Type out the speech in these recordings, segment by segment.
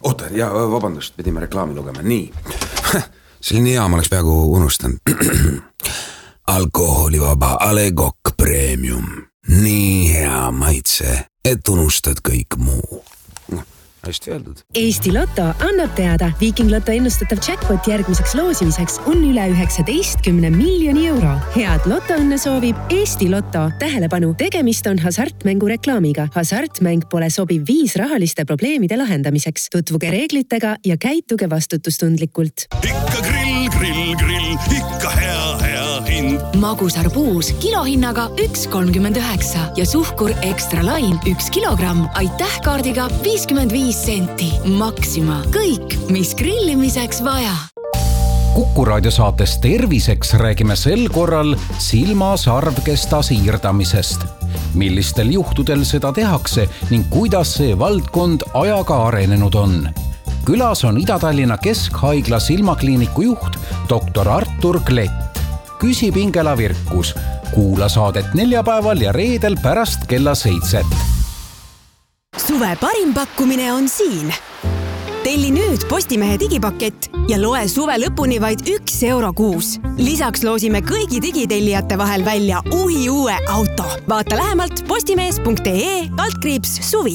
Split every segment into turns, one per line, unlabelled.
Oota, ja vabandust, pidime reklaami lugema. Nii, selline hea ma oleks peaaegu unustanud. Alkoholivaba A. Le Coq Premium. Nii hea maitse, et unustad kõik muu. Hästi öeldud.
Eesti Lotto annab teada. Viiking Lotto ennustatav jackpot järgmiseks loosimiseks on üle 19 miljoni euro. Head lotoõnne soovib Eesti Lotto. Tähelepanu, tegemist on hasartmängu reklaamiga. Hasartmäng pole sobiv viis rahaliste probleemide lahendamiseks. Tutvuge reeglitega ja käituge vastutustundlikult.
Ikka grill, ikka hea hind.
Magusarpuus kilohinnaga 1,39 ja suhkur Extra Line 1 kilogramm. Aitäh kaardiga 55 senti. Maxima. Kõik, mis grillimiseks vaja.
Kuku Raadio saates Terviseks räägime sel korral silmasarvkesta siirdamisest. Millistel juhtudel seda tehakse ning kuidas see valdkond ajaga arenenud on. Külas on Ida-Tallinna Keskhaigla silmakliiniku juht Dr. Artur Klett. Küsib Ingela Virkus. Kuula saadet neljapäeval ja reedel pärast kella 7.
Suve parim pakkumine on siin. Telli nüüd Postimehe digipakett ja loe suve lõpuni vaid 1 euro kuus. Lisaks loosime kõigi digitellijate vahel välja uue auto. Vaata lähemalt postimees.ee/suvi.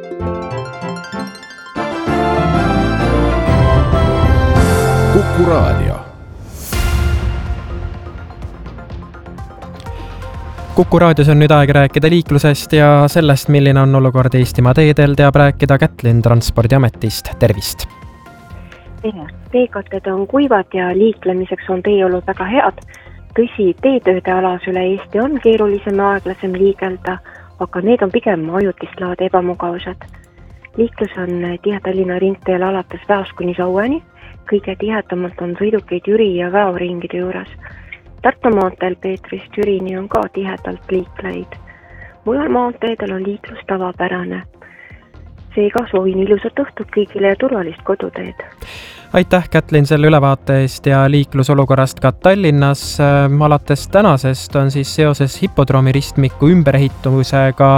Kuku Raadio.
Kuku Raadios on nüüd aeg rääkida liiklusest ja sellest, milline on olukord Eestimaa teedel, teab rääkida Kätlin Transpordiametist. Tervist!
Teekattad on kuivad ja liiklemiseks on teeolud väga head. Tõsi, teetööde alas üle Eesti on keerulisem ja aeglasem liigelda, aga need on pigem ajutist laadi ebamugavused. Liiklus on Tallinna ringteel alates Väost kuni Saueni. Kõige tihedamalt on sõidukeid Jüri ja Väo ringide juures. Tartu maanteel Peetrist Jürini on ka tihedalt liikleid. Mujal maanteedel on liiklus tavapärane. Seega soovin ilusat õhtut kõigile ja turvalist koduteed.
Aitäh, Kätlin, selle ülevaate eest ja liiklusolukorrast ka Tallinnas. Alates tänasest on siis seoses hipodroomi ristmiku ümberehitusega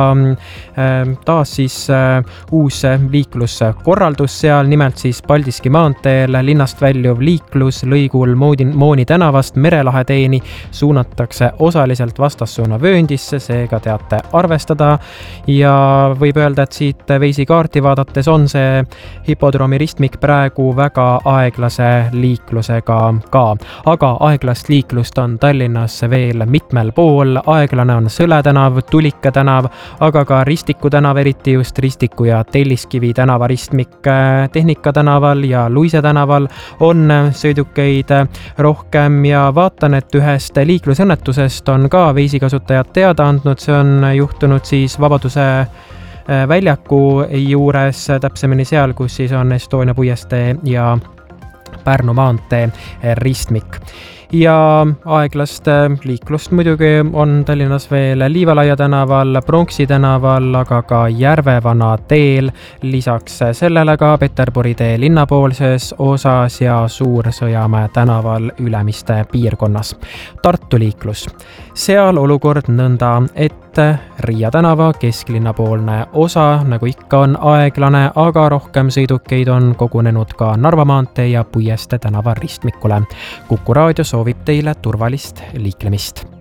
taas siis uus liikluskorraldus seal, nimelt siis Paldiski maanteel linnast väljuv liiklus lõigul Mooni tänavast Merelahe teeni suunatakse osaliselt vastassuuna vööndisse, seega teate arvestada ja võib öelda, et siit veisikaarti vaadates on see hipodroomi ristmik praegu väga aeglase liiklusega ka, aga aeglast liiklust on Tallinnas veel mitmel pool. Aeglane on Sõle tänav, Tulika tänav, aga ka Ristiku tänav, eriti just Ristiku ja Telliskivi tänava ristmik. Tehnika tänaval ja Luise tänaval on sõidukeid rohkem ja vaatan, et ühest liiklusõnnetusest on ka veisikasutajad teada andnud. See on juhtunud siis Vabaduse väljaku juures, täpsemini seal, kus siis on Estonia puiestee ja Pärnu maantee ristmik. Ja aeglast liiklust muidugi on Tallinnas veel Liivalaia tänaval, Pronksi tänaval, aga ka Järvevana teel. Lisaks sellele ka Peterburi tee linnapoolses osas ja Suur-Sõjamäe tänaval Ülemiste piirkonnas. Tartu liiklus. Seal olukord nõnda, et Riia tänava kesklinnapoolne osa, nagu ikka, on aeglane, aga rohkem sõidukeid on kogunenud ka Narva maantee ja Puieste tänava ristmikule. Kuku Raadio soovib teile turvalist liiklemist.